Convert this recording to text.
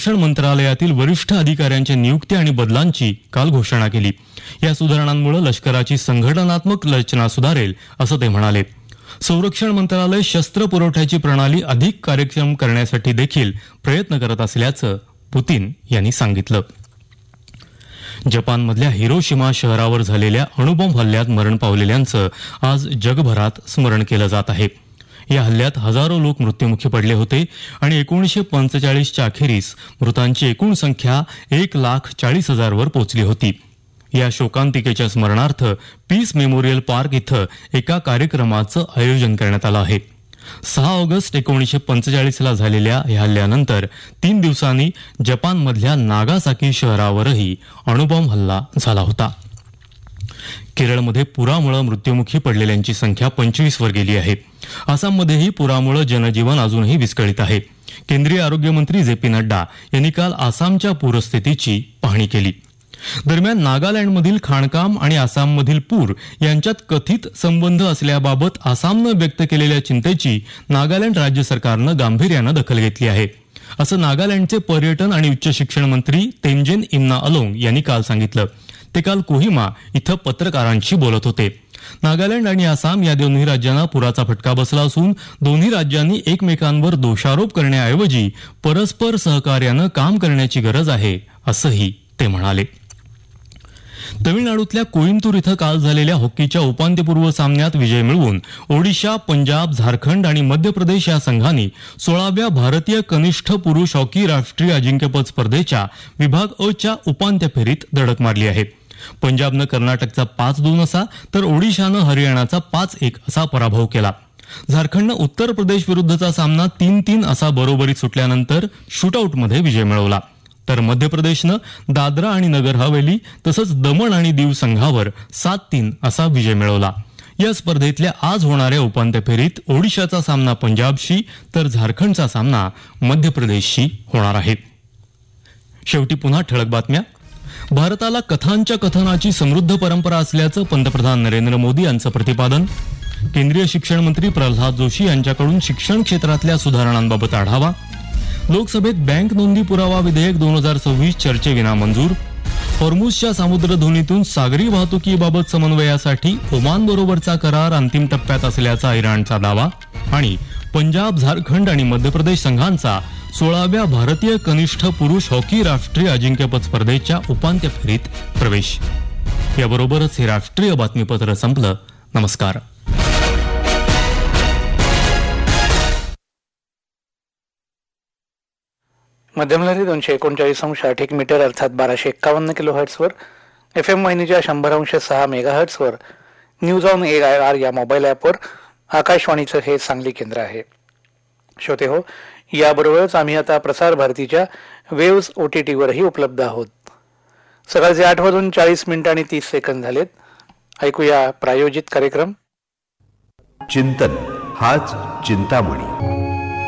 संरक्षण मंत्रालयातील वरिष्ठ अधिकाऱ्यांच्या नियुक्ती आणि बदलांची काल घोषणा केली. या सुधारणांमुळे लष्कराची संघटनात्मक रचना सुधारेल असं ते म्हणाले. संरक्षण मंत्रालय शस्त्र पुरवठ्याची प्रणाली अधिक कार्यक्षम करण्यासाठी देखील प्रयत्न करत असल्याचं पुतीन यांनी सांगितलं. जपानमधल्या हिरोशिमा शहरावर झालेल्या अणुबॉम्ब हल्ल्यात मरण पावलेल्यांचं आज जगभरात स्मरण केलं जात आहे. या हल्ल्यात हजारो लोक मृत्युमुखी पडले होते आणि 1945च्या अखेरीस मृतांची एकूण संख्या 1,40,000 वर पोहोचली होती. या शोकांतिकेच्या स्मरणार्थ पीस मेमोरियल पार्क इथं एका कार्यक्रमाचं आयोजन करण्यात आलं आहे. 6 ऑगस्ट 1945ला झालेल्या या हल्ल्यानंतर 3 दिवसांनी जपानमधल्या नागासाकी शहरावरही अणुबॉम्ब हल्ला झाला होता. केरळमध्ये पुरामुळे मृत्युमुखी पडलेल्यांची संख्या 25 वर गेली आहे. आसाममध्येही पुरामुळे जनजीवन अजूनही विस्कळीत आहे. केंद्रीय आरोग्यमंत्री जे.पी. नड्डा यांनी काल आसामच्या पूरस्थितीची पाहणी केली. दरम्यान नागालँडमधील खाणकाम आणि आसाममधील पूर यांच्यात कथित संबंध असल्याबाबत आसामनं व्यक्त केलेल्या चिंतेची नागालँड राज्य सरकारनं गांभीर्यानं दखल घेतली आहे, असं नागालँडचे पर्यटन आणि उच्च शिक्षण मंत्री तेंजेन इम्ना अलोंग यांनी काल सांगितलं. ते काल कोहिमा इथं पत्रकारांशी बोलत होते. नागालँड आणि आसाम या दोन्ही राज्यांना पुराचा फटका बसला असून दोन्ही राज्यांनी एकमेकांवर दोषारोप करण्याऐवजी परस्पर सहकार्यानं काम करण्याची गरज आहे, असंही ते म्हणाले. तमिळनाडूतल्या कोईम्बतूर इथं काल झालेल्या हॉकीच्या उपांत्यपूर्व सामन्यात विजय मिळवून ओडिशा, पंजाब, झारखंड आणि मध्य प्रदेश या संघांनी 16व्या भारतीय कनिष्ठ पुरुष हॉकी राष्ट्रीय अजिंक्यपद स्पर्धेच्या विभाग अ च्या उपांत्य फेरीत धडक मारली आहे. पंजाबनं कर्नाटकचा 5-2 असा तर ओडिशानं हरियाणाचा 5-1 असा पराभव केला. झारखंडनं उत्तर प्रदेश विरुद्धचा सामना 3-3 असा बरोबरीत सुटल्यानंतर शूटआउटमध्ये विजय मिळवला. तर मध्य प्रदेशनं दादरा आणि नगर हवेली तसंच दमण आणि दीव संघावर 7-3 असा विजय मिळवला. या स्पर्धेतल्या आज होणाऱ्या उपांत्य फेरीत ओडिशाचा सामना पंजाबशी तर झारखंडचा सामना मध्य प्रदेशशी होणार आहे. शेवटी पुन्हा ठळक बातम्या. भारताला कथांच्या कथनाची समृद्ध परंपरा असल्याचं पंतप्रधान नरेंद्र मोदी यांचं प्रतिपादन. केंद्रीय शिक्षण मंत्री प्रल्हाद जोशी यांच्याकडून शिक्षण क्षेत्रातल्या सुधारणांबाबत आढावा. लोकसभेत बँक नोंदी पुरावा विधेयक 2026 चर्चेविना मंजूर. हॉर्मुझच्या सामुद्रधुनीतून सागरी वाहतुकीबाबत समन्वयासाठी ओमान बरोबरचा करार अंतिम टप्प्यात असल्याचा इराणचा दावा. आणि पंजाब, झारखंड आणि मध्य प्रदेश संघांचा 16व्या भारतीय कनिष्ठ पुरुष हॉकी राष्ट्रीय अजिंक्यपद स्पर्धेच्या उपांत्य फेरीत प्रवेश. याबरोबरच हे राष्ट्रीय बातमीपत्र संपलं. नमस्कार. मध्यमलहरी 239.8 मीटर अर्थात 1251 किलोहर्ट्झवर, FM वाहिनीच्या 100.6 मेगाहर्ट्झवर, न्यूज ऑन AIR या मोबाईल ॲपवर आकाशवाणीचं हे सांगली केंद्र आहे. श्रोते हो, याबरोबरच आम्ही आता प्रसार भारतीच्या वेव्स OTTवरही उपलब्ध आहोत. सकाळचे 8:40 झालेत. ऐकूया प्रायोजित कार्यक्रम चिंतन हाच चिंतामणी.